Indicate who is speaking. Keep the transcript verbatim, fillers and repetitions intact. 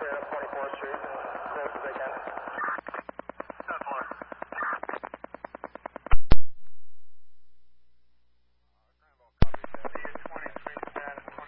Speaker 1: straight up twenty-fourth Street, as close as they can.